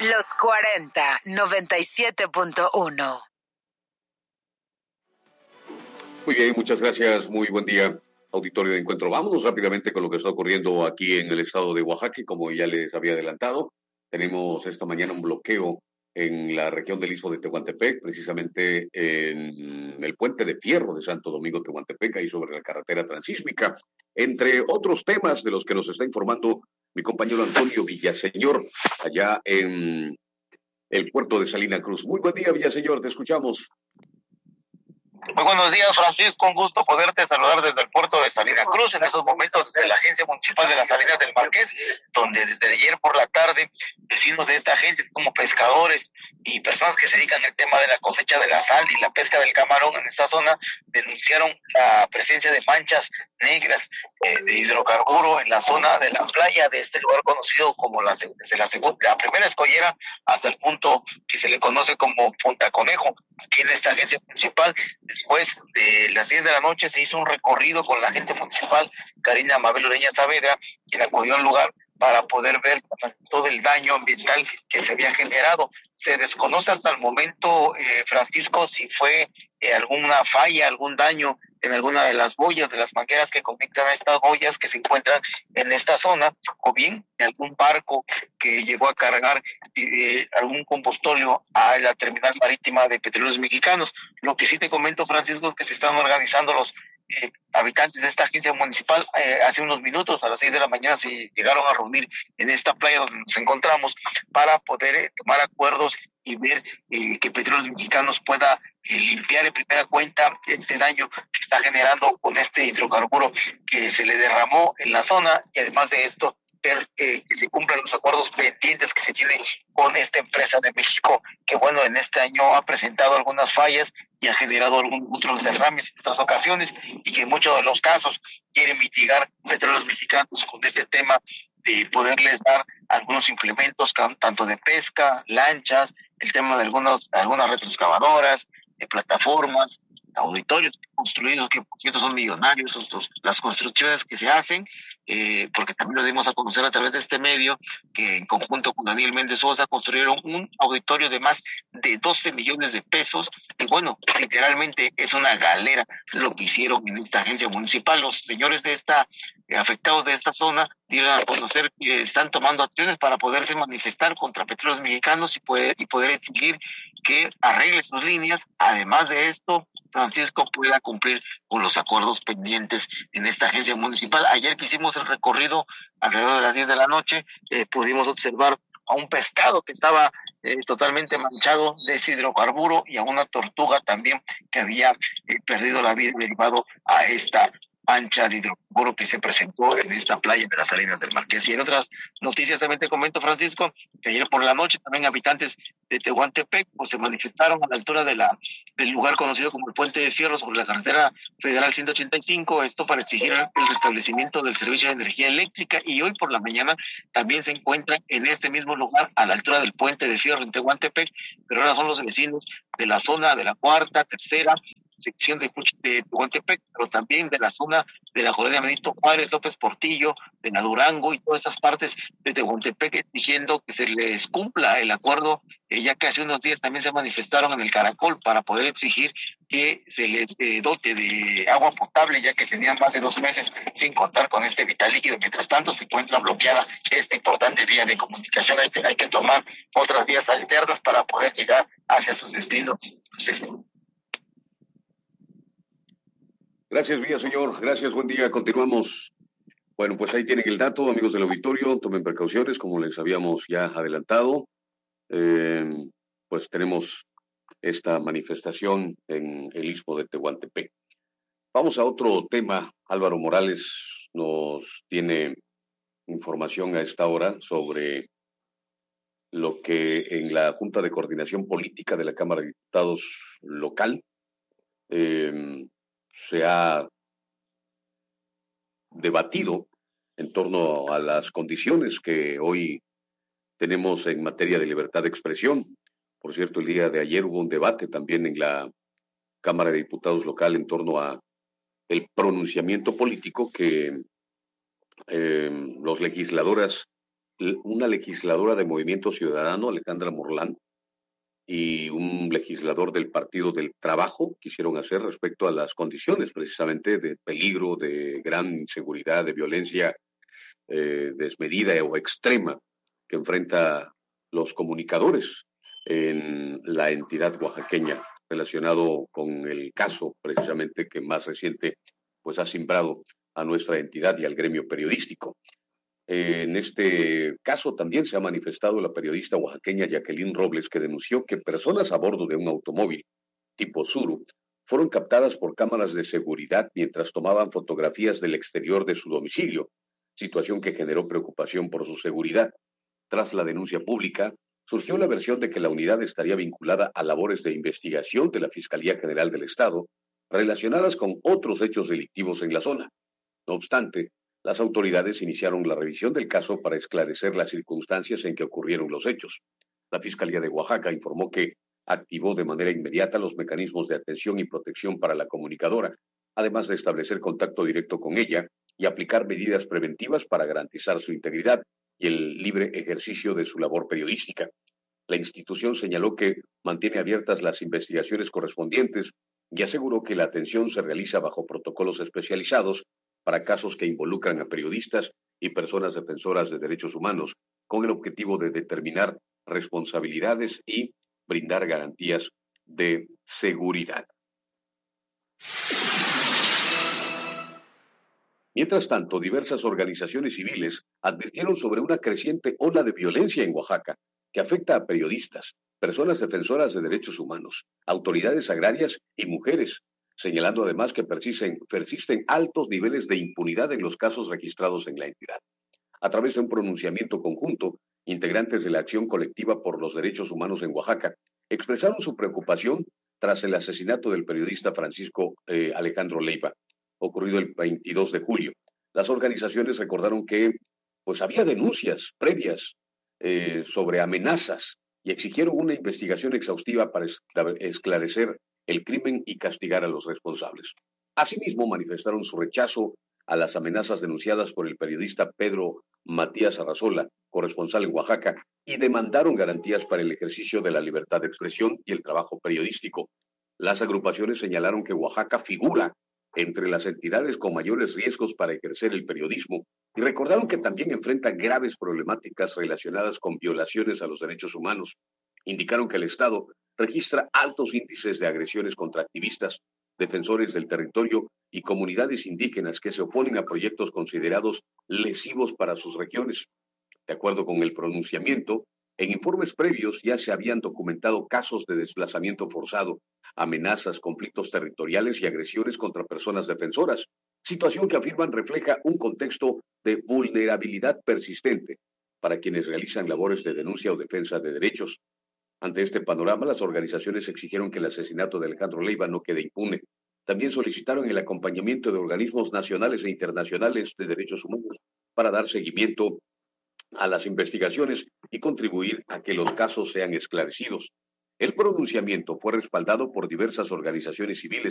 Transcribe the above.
Los 40 97.1. Muy bien, muchas gracias. Muy buen día, auditorio de Encuentro. Vámonos rápidamente con lo que está ocurriendo aquí en el estado de Oaxaca. Como ya les había adelantado, tenemos esta mañana un bloqueo en la región del Istmo de Tehuantepec, precisamente en el puente de fierro de Santo Domingo Tehuantepec, ahí sobre la carretera transísmica, entre otros temas de los que nos está informando mi compañero Antonio Villaseñor, allá en el puerto de Salina Cruz. Muy buen día, Villaseñor, te escuchamos. Muy buenos días, Francisco, un gusto poderte saludar desde el puerto de Salina Cruz, en estos momentos desde la Agencia Municipal de las Salinas del Marqués, donde desde ayer por la tarde, vecinos de esta agencia, como pescadores y personas que se dedican al tema de la cosecha de la sal y la pesca del camarón en esta zona, denunciaron la presencia de manchas negras de hidrocarburo en la zona de la playa de este lugar conocido como desde la primera escollera hasta el punto que se le conoce como Punta Conejo. Aquí en esta agencia municipal, después de las 10 de la noche, se hizo un recorrido con la agente municipal Karina Mabel Ureña Saavedra, quien acudió al lugar para poder ver todo el daño ambiental que se había generado. Se desconoce hasta el momento, Francisco, si fue alguna falla, algún daño en alguna de las boyas, de las mangueras que conectan a estas boyas que se encuentran en esta zona, o bien algún barco que llegó a cargar algún combustorio a la terminal marítima de Petróleos Mexicanos. Lo que sí te comento, Francisco, es que se están organizando los habitantes de esta agencia municipal. Hace unos minutos, a las 6 de la mañana, se llegaron a reunir en esta playa donde nos encontramos para poder tomar acuerdos y ver que Petróleos Mexicanos pueda limpiar en primera cuenta este daño que está generando con este hidrocarburo que se le derramó en la zona, y además de esto ver que se cumplan los acuerdos pendientes que se tienen con esta empresa de México, que bueno, en este año ha presentado algunas fallas y ha generado otros derrames en otras ocasiones, y que en muchos de los casos quiere mitigar Petróleos Mexicanos con este tema de poderles dar algunos implementos, tanto de pesca, lanchas, el tema de algunas retroexcavadoras, de plataformas, auditorios construidos, que por cierto son millonarios, las construcciones que se hacen, porque también lo dimos a conocer a través de este medio, que en conjunto con Daniel Méndez Sosa construyeron un auditorio de más de 12 millones de pesos, y bueno, literalmente es una galera lo que hicieron en esta agencia municipal. Los señores de afectados de esta zona dieron a conocer que están tomando acciones para poderse manifestar contra Petróleos Mexicanos y poder exigir que arregle sus líneas. Además de esto, Francisco pueda cumplir con los acuerdos pendientes en esta agencia municipal. Ayer que hicimos el recorrido alrededor de las 10 de la noche, pudimos observar a un pescado que estaba totalmente manchado de ese hidrocarburo, y a una tortuga también que había perdido la vida derivado a esta mancha de hidrocarburo que se presentó en esta playa de las Salinas del Marqués. Y en otras noticias también te comento, Francisco, que ayer por la noche también habitantes de Tehuantepec pues se manifestaron a la altura del lugar conocido como el Puente de Fierro sobre la carretera federal 185, esto para exigir el restablecimiento del servicio de energía eléctrica. Y hoy por la mañana también se encuentran en este mismo lugar, a la altura del Puente de Fierro en Tehuantepec, pero ahora son los vecinos de la zona de la cuarta, tercera sección de Tehuantepec, pero también de la zona de la colonia Benito Juárez, López Portillo, de la Durango y todas estas partes de Tehuantepec, exigiendo que se les cumpla el acuerdo, ya que hace unos días también se manifestaron en el Caracol para poder exigir que se les dote de agua potable, ya que tenían más de 2 meses sin contar con este vital líquido. Mientras tanto, se encuentra bloqueada esta importante vía de comunicación. Hay que tomar otras vías alternas para poder llegar hacia sus destinos. Gracias, Villaseñor. Gracias, buen día. Continuamos. Bueno, pues ahí tienen el dato, amigos del auditorio. Tomen precauciones, como les habíamos ya adelantado. Pues tenemos esta manifestación en el Istmo de Tehuantepec. Vamos a otro tema. Álvaro Morales nos tiene información a esta hora sobre lo que en la Junta de Coordinación Política de la Cámara de Diputados local se ha debatido en torno a las condiciones que hoy tenemos en materia de libertad de expresión. Por cierto, el día de ayer hubo un debate también en la Cámara de Diputados local en torno a el pronunciamiento político que los legisladores una legisladora de Movimiento Ciudadano, Alejandra Morlán, y un legislador del Partido del Trabajo quisieron hacer respecto a las condiciones precisamente de peligro, de gran inseguridad, de violencia desmedida o extrema que enfrenta los comunicadores en la entidad oaxaqueña, relacionado con el caso precisamente que más reciente pues ha simbrado a nuestra entidad y al gremio periodístico. En este caso también se ha manifestado la periodista oaxaqueña Jacqueline Robles, que denunció que personas a bordo de un automóvil tipo Tsuru fueron captadas por cámaras de seguridad mientras tomaban fotografías del exterior de su domicilio, situación que generó preocupación por su seguridad. Tras la denuncia pública, surgió la versión de que la unidad estaría vinculada a labores de investigación de la Fiscalía General del Estado relacionadas con otros hechos delictivos en la zona. No obstante, las autoridades iniciaron la revisión del caso para esclarecer las circunstancias en que ocurrieron los hechos. La Fiscalía de Oaxaca informó que activó de manera inmediata los mecanismos de atención y protección para la comunicadora, además de establecer contacto directo con ella y aplicar medidas preventivas para garantizar su integridad y el libre ejercicio de su labor periodística. La institución señaló que mantiene abiertas las investigaciones correspondientes y aseguró que la atención se realiza bajo protocolos especializados para casos que involucran a periodistas y personas defensoras de derechos humanos, con el objetivo de determinar responsabilidades y brindar garantías de seguridad. Mientras tanto, diversas organizaciones civiles advirtieron sobre una creciente ola de violencia en Oaxaca que afecta a periodistas, personas defensoras de derechos humanos, autoridades agrarias y mujeres, señalando además que persisten altos niveles de impunidad en los casos registrados en la entidad. A través de un pronunciamiento conjunto, integrantes de la Acción Colectiva por los Derechos Humanos en Oaxaca expresaron su preocupación tras el asesinato del periodista Francisco Alejandro Leiva, ocurrido el 22 de julio. Las organizaciones recordaron que había denuncias previas sobre amenazas y exigieron una investigación exhaustiva para esclarecer el crimen y castigar a los responsables. Asimismo, manifestaron su rechazo a las amenazas denunciadas por el periodista Pedro Matías Arrazola, corresponsal en Oaxaca, y demandaron garantías para el ejercicio de la libertad de expresión y el trabajo periodístico. Las agrupaciones señalaron que Oaxaca figura entre las entidades con mayores riesgos para ejercer el periodismo y recordaron que también enfrenta graves problemáticas relacionadas con violaciones a los derechos humanos. Indicaron que el Estado registra altos índices de agresiones contra activistas, defensores del territorio y comunidades indígenas que se oponen a proyectos considerados lesivos para sus regiones. De acuerdo con el pronunciamiento, en informes previos ya se habían documentado casos de desplazamiento forzado, amenazas, conflictos territoriales y agresiones contra personas defensoras, situación que afirman refleja un contexto de vulnerabilidad persistente para quienes realizan labores de denuncia o defensa de derechos. Ante este panorama, las organizaciones exigieron que el asesinato de Alejandro Leiva no quede impune. También solicitaron el acompañamiento de organismos nacionales e internacionales de derechos humanos para dar seguimiento a las investigaciones y contribuir a que los casos sean esclarecidos. El pronunciamiento fue respaldado por diversas organizaciones civiles